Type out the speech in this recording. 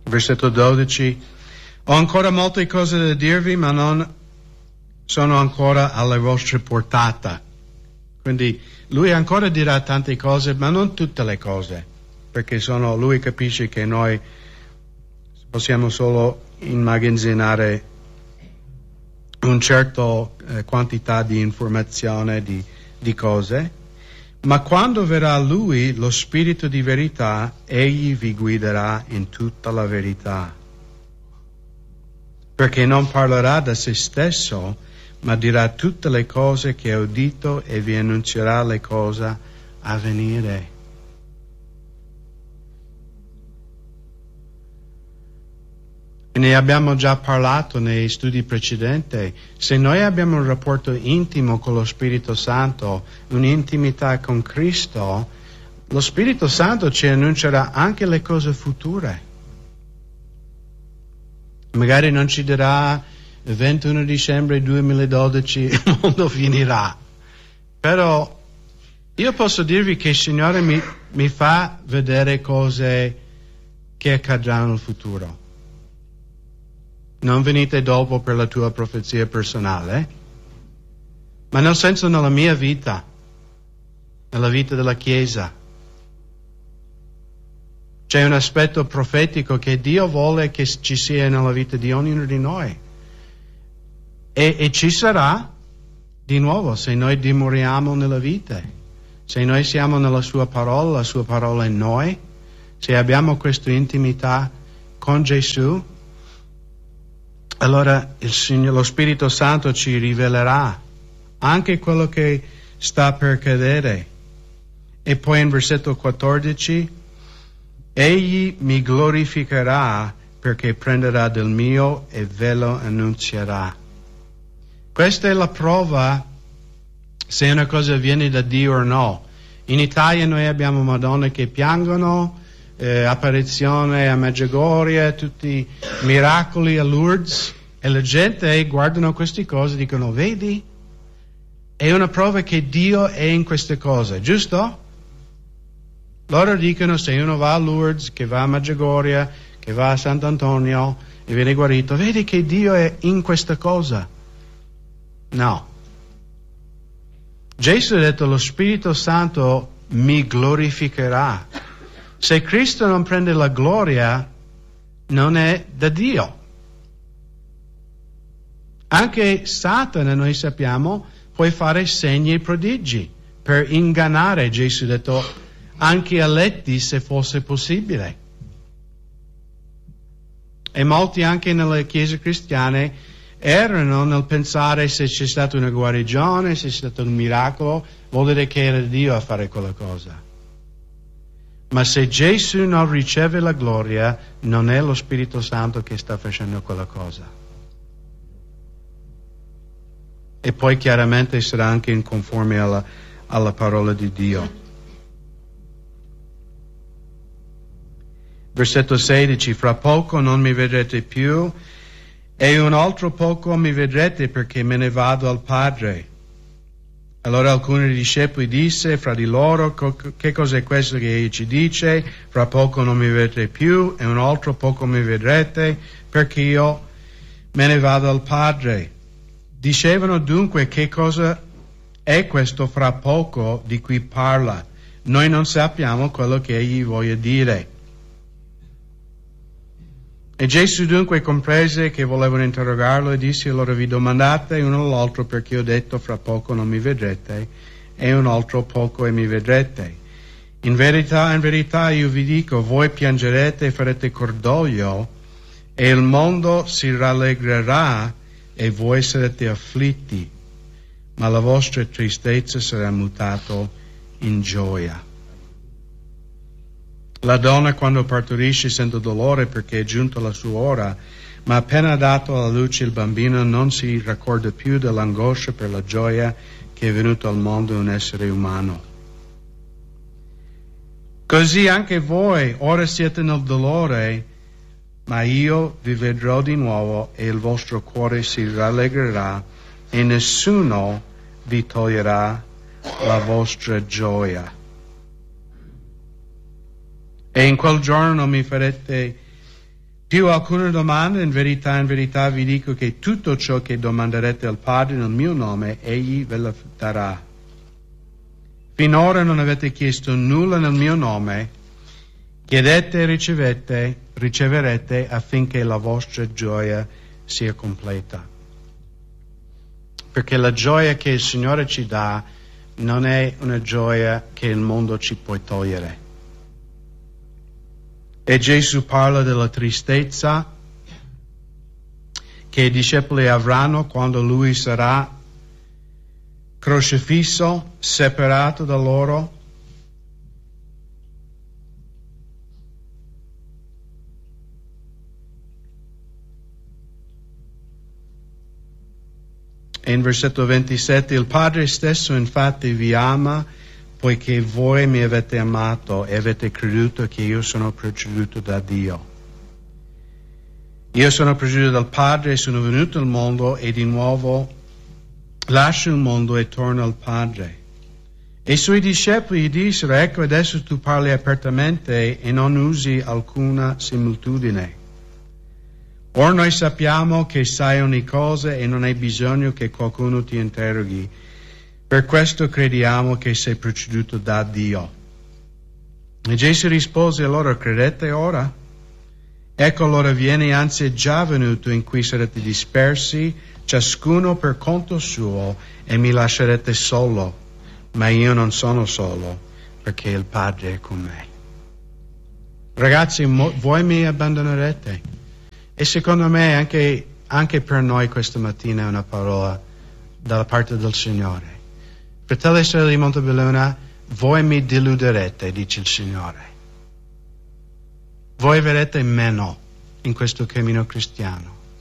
Versetto 12. Ho ancora molte cose da dirvi, ma non sono ancora alla vostra portata. Quindi lui ancora dirà tante cose, ma non tutte le cose, perché lui capisce che noi possiamo solo immagazzinare un certo quantità di informazione, di cose, ma quando verrà lui, lo Spirito di verità, egli vi guiderà in tutta la verità. Perché non parlerà da se stesso, ma dirà tutte le cose che ha udito e vi annunzierà le cose a venire. Ne abbiamo già parlato nei studi precedenti. Se noi abbiamo un rapporto intimo con lo Spirito Santo, un'intimità con Cristo, lo Spirito Santo ci annuncerà anche le cose future. Magari non ci dirà il 21 dicembre 2012 il mondo finirà, però io posso dirvi che il Signore mi fa vedere cose che accadranno nel futuro. Non venite dopo per la tua profezia personale, ma nel senso nella mia vita, nella vita della Chiesa. C'è un aspetto profetico che Dio vuole che ci sia nella vita di ognuno di noi. E ci sarà di nuovo se noi dimoriamo nella vita, se noi siamo nella sua parola, la sua parola in noi, se abbiamo questa intimità con Gesù, allora lo Spirito Santo ci rivelerà anche quello che sta per cadere. E poi in versetto 14, egli mi glorificherà perché prenderà del mio e ve lo annunzierà. Questa è la prova se una cosa viene da Dio o no. In Italia noi abbiamo Madonne che piangono, apparizione a Medjugorje, tutti i miracoli a Lourdes, e la gente guardano queste cose e dicono, vedi? È una prova che Dio è in queste cose, giusto? Loro dicono, se uno va a Lourdes, che va a Medjugorje, che va a Sant'Antonio e viene guarito, vedi che Dio è in questa cosa. No. Gesù ha detto, lo Spirito Santo mi glorificherà. Se Cristo non prende la gloria, non è da Dio. Anche Satana, noi sappiamo, può fare segni e prodigi per ingannare, Gesù ha detto, anche eletti se fosse possibile. E molti anche nelle chiese cristiane erano nel pensare se c'è stata una guarigione, se c'è stato un miracolo, vuol dire che era Dio a fare quella cosa. Ma se Gesù non riceve la gloria, non è lo Spirito Santo che sta facendo quella cosa. E poi chiaramente sarà anche in conforme alla parola di Dio. Versetto 16, fra poco non mi vedrete più e un altro poco mi vedrete perché me ne vado al Padre. Allora alcuni discepoli disse fra di loro, che cos'è questo che egli ci dice? Fra poco non mi vedrete più e un altro poco mi vedrete perché io me ne vado al Padre. Dicevano dunque che cosa è questo fra poco di cui parla. Noi non sappiamo quello che egli voglia dire. E Gesù dunque comprese che volevano interrogarlo e disse loro, vi domandate uno all'altro perché ho detto fra poco non mi vedrete e un altro poco e mi vedrete. In verità io vi dico, voi piangerete e farete cordoglio e il mondo si rallegrerà e voi sarete afflitti, ma la vostra tristezza sarà mutata in gioia. La donna quando partorisce sente dolore perché è giunta la sua ora, ma appena dato alla luce il bambino non si raccorda più dell'angoscia per la gioia che è venuto al mondo un essere umano. Così anche voi ora siete nel dolore, ma io vi vedrò di nuovo e il vostro cuore si rallegrerà e nessuno vi toglierà la vostra gioia. E in quel giorno non mi farete Più alcuna domanda, in verità vi dico che tutto ciò che domanderete al Padre nel mio nome, Egli ve lo darà. Finora non avete chiesto nulla nel mio nome, chiedete e riceverete affinché la vostra gioia sia completa. Perché la gioia che il Signore ci dà non è una gioia che il mondo ci può togliere. E Gesù parla della tristezza che i discepoli avranno quando Lui sarà crocifisso, separato da loro. E in versetto 27, il Padre stesso infatti vi ama poiché voi mi avete amato e avete creduto che io sono proceduto da Dio. Io sono proceduto dal Padre e sono venuto al mondo e di nuovo lascio il mondo e torno al Padre. E i suoi discepoli gli dissero, ecco adesso tu parli apertamente e non usi alcuna similitudine. Ora noi sappiamo che sai ogni cosa e non hai bisogno che qualcuno ti interroghi. Per questo crediamo che sei proceduto da Dio. E Gesù rispose a loro, credete ora? Ecco l'ora viene, anzi è già venuto, in cui sarete dispersi, ciascuno per conto suo, e mi lascerete solo. Ma io non sono solo, perché il Padre è con me. Ragazzi, voi mi abbandonerete. E secondo me anche per noi questa mattina è una parola dalla parte del Signore. Fratelli e sorelle di Montebelluna, voi mi deluderete, dice il Signore. Voi verrete meno in questo cammino cristiano.